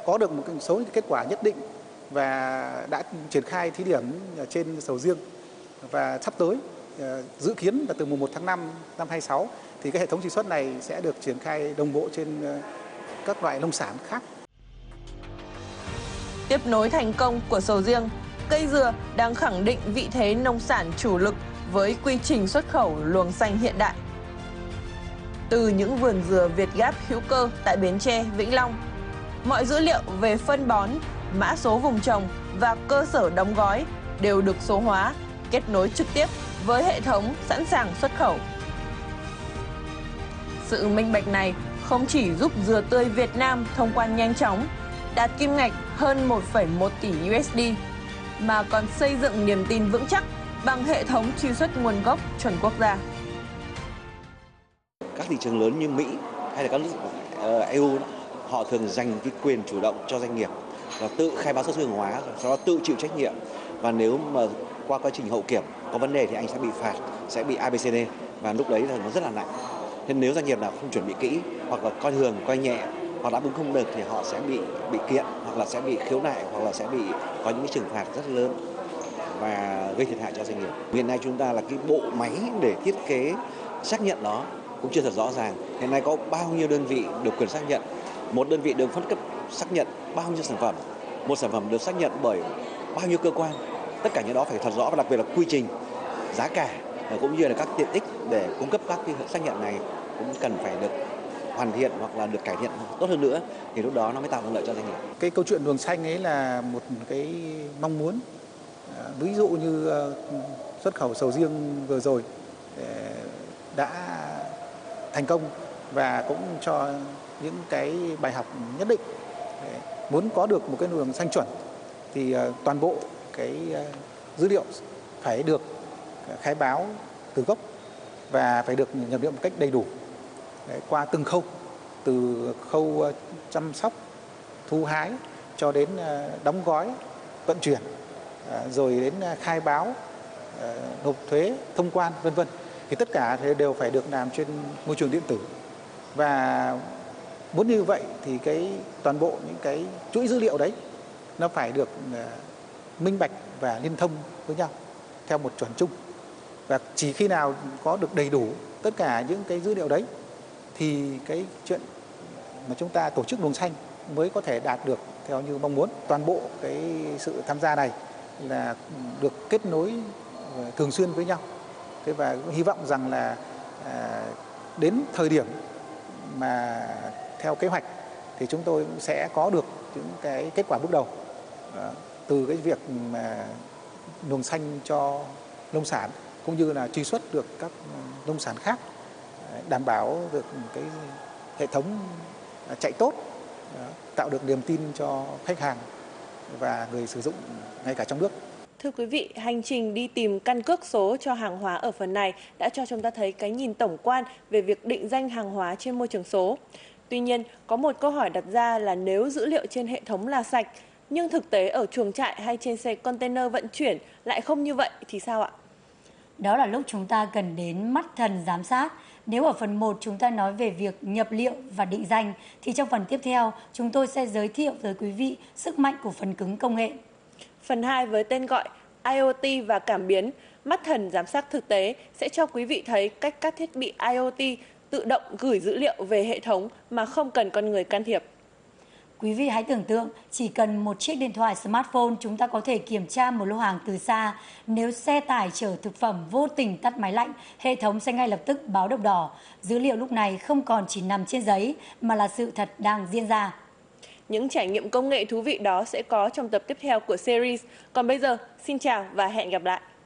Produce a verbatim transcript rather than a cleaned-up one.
có được một số kết quả nhất định và đã triển khai thí điểm trên sầu riêng, và sắp tới dự kiến là từ mùng một tháng năm năm hai sáu thì cái hệ thống truy xuất này sẽ được triển khai đồng bộ trên các loại nông sản khác. Tiếp nối thành công của sầu riêng, cây dừa đang khẳng định vị thế nông sản chủ lực với quy trình xuất khẩu luồng xanh hiện đại. Từ những vườn dừa Việt Gap hữu cơ tại Bến Tre, Vĩnh Long, mọi dữ liệu về phân bón, mã số vùng trồng và cơ sở đóng gói đều được số hóa, kết nối trực tiếp với hệ thống sẵn sàng xuất khẩu. Sự minh bạch này không chỉ giúp dừa tươi Việt Nam thông quan nhanh chóng, đạt kim ngạch hơn một phẩy một tỷ đô la, mà còn xây dựng niềm tin vững chắc bằng hệ thống truy xuất nguồn gốc chuẩn quốc gia. Các thị trường lớn như Mỹ hay là các nước e u, họ thường dành cái quyền chủ động cho doanh nghiệp và tự khai báo xuất xứ hàng hóa, sau đó tự chịu trách nhiệm. Và nếu mà qua quá trình hậu kiểm có vấn đề thì anh sẽ bị phạt, sẽ bị a bê xê đê, và lúc đấy là nó rất là nặng. Nên nếu doanh nghiệp nào không chuẩn bị kỹ hoặc là coi thường, coi nhẹ hoặc đáp ứng không được thì họ sẽ bị bị kiện, hoặc là sẽ bị khiếu nại, hoặc là sẽ bị có những cái trừng phạt rất lớn và gây thiệt hại cho doanh nghiệp. Hiện nay chúng ta là cái bộ máy để thiết kế xác nhận đó cũng chưa thật rõ ràng. Hiện nay có bao nhiêu đơn vị được quyền xác nhận, một đơn vị được phân cấp xác nhận bao nhiêu sản phẩm, một sản phẩm được xác nhận bởi bao nhiêu cơ quan. Tất cả những đó phải thật rõ, và đặc biệt là quy trình, giá cả cũng như là các tiện ích để cung cấp các cái xác nhận này cũng cần phải được hoàn thiện hoặc là được cải thiện tốt hơn nữa, thì lúc đó nó mới tạo thuận lợi cho doanh nghiệp. Cái câu chuyện luồng xanh ấy là một cái mong muốn. Ví dụ như xuất khẩu sầu riêng vừa rồi đã thành công và cũng cho những cái bài học nhất định. Muốn có được một cái luồng xanh chuẩn thì toàn bộ cái dữ liệu phải được khai báo từ gốc và phải được nhập liệu một cách đầy đủ. Đấy, qua từng khâu, từ khâu chăm sóc, thu hái cho đến đóng gói, vận chuyển, rồi đến khai báo, nộp thuế, thông quan, vân vân. Thì tất cả đều phải được làm trên môi trường điện tử. Và muốn như vậy thì cái toàn bộ những cái chuỗi dữ liệu đấy nó phải được minh bạch và liên thông với nhau theo một chuẩn chung. Và chỉ khi nào có được đầy đủ tất cả những cái dữ liệu đấy thì cái chuyện mà chúng ta tổ chức luồng xanh mới có thể đạt được theo như mong muốn. Toàn bộ cái sự tham gia này là được kết nối thường xuyên với nhau. Thế và hy vọng rằng là à, đến thời điểm mà theo kế hoạch thì chúng tôi sẽ có được những cái kết quả bước đầu à, từ cái việc mà luồng xanh cho nông sản, cũng như là truy xuất được các nông sản khác, đảm bảo được cái hệ thống chạy tốt, tạo được niềm tin cho khách hàng và người sử dụng ngay cả trong nước. Thưa quý vị, hành trình đi tìm căn cước số cho hàng hóa ở phần này đã cho chúng ta thấy cái nhìn tổng quan về việc định danh hàng hóa trên môi trường số. Tuy nhiên, có một câu hỏi đặt ra là nếu dữ liệu trên hệ thống là sạch, nhưng thực tế ở chuồng trại hay trên xe container vận chuyển lại không như vậy thì sao ạ? Đó là lúc chúng ta cần đến mắt thần giám sát. Nếu ở phần một chúng ta nói về việc nhập liệu và định danh, thì trong phần tiếp theo chúng tôi sẽ giới thiệu tới quý vị sức mạnh của phần cứng công nghệ. Phần hai với tên gọi i o tê và cảm biến, mắt thần giám sát thực tế sẽ cho quý vị thấy cách các thiết bị i o tê tự động gửi dữ liệu về hệ thống mà không cần con người can thiệp. Quý vị hãy tưởng tượng, chỉ cần một chiếc điện thoại smartphone chúng ta có thể kiểm tra một lô hàng từ xa. Nếu xe tải chở thực phẩm vô tình tắt máy lạnh, hệ thống sẽ ngay lập tức báo động đỏ. Dữ liệu lúc này không còn chỉ nằm trên giấy mà là sự thật đang diễn ra. Những trải nghiệm công nghệ thú vị đó sẽ có trong tập tiếp theo của series. Còn bây giờ, xin chào và hẹn gặp lại!